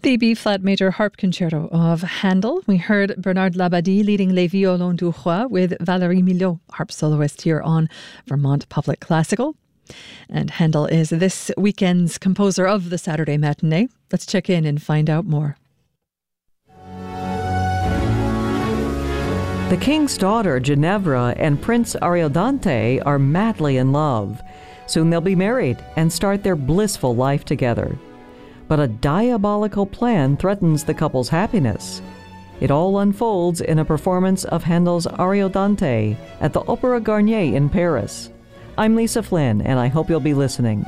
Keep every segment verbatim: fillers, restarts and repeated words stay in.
The B-flat major harp concerto of Handel. We heard Bernard Labadie leading Les Violons du Roi with Valérie Milhaud, harp soloist here on Vermont Public Classical. And Handel is this weekend's composer of the Saturday matinee. Let's check in and find out more. The king's daughter, Ginevra, and Prince Ariodante are madly in love. Soon they'll be married and start their blissful life together. But a diabolical plan threatens the couple's happiness. It all unfolds in a performance of Handel's Ariodante at the Opéra Garnier in Paris. I'm Lisa Flynn, and I hope you'll be listening.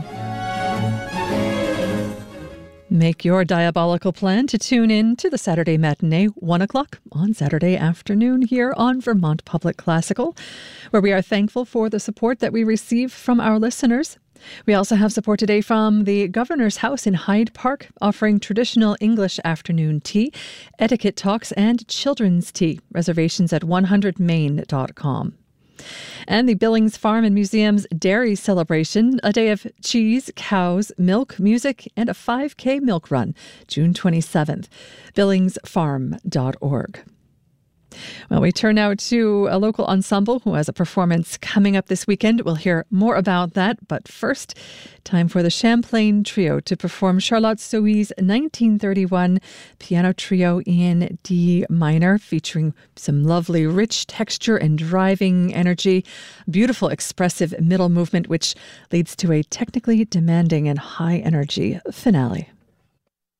Make your diabolical plan to tune in to the Saturday matinee, one o'clock on Saturday afternoon here on Vermont Public Classical, where we are thankful for the support that we receive from our listeners. We also have support today from the Governor's House in Hyde Park, offering traditional English afternoon tea, etiquette talks, and children's tea. Reservations at one hundred main dot com. And the Billings Farm and Museum's Dairy Celebration, a day of cheese, cows, milk, music, and a five K milk run, June twenty-seventh. billings farm dot org. Well, we turn now to a local ensemble who has a performance coming up this weekend. We'll hear more about that. But first, time for the Champlain Trio to perform Charlotte Sohi's nineteen thirty-one piano trio in D minor, featuring some lovely rich texture and driving energy, beautiful expressive middle movement, which leads to a technically demanding and high energy finale.